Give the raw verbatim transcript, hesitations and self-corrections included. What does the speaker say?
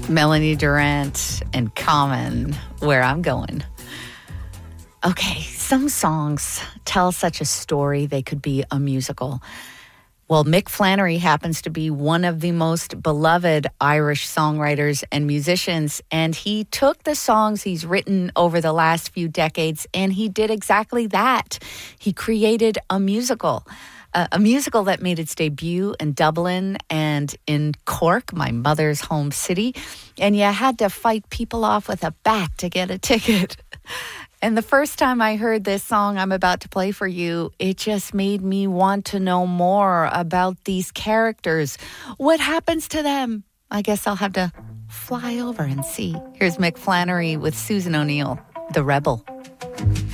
Melanie Durrant and Common, Where I'm Going. Okay, some songs tell such a story they could be a musical. Well, Mick Flannery happens to be one of the most beloved Irish songwriters and musicians, and he took the songs he's written over the last few decades and he did exactly that. He created a musical. Uh, a musical that made its debut in Dublin and in Cork, my mother's home city, and you had to fight people off with a bat to get a ticket. And the first time I heard this song I'm about to play for you, it just made me want to know more about these characters. What happens to them? I guess I'll have to fly over and see. Here's Mick Flannery with Susan O'Neill, The Rebel.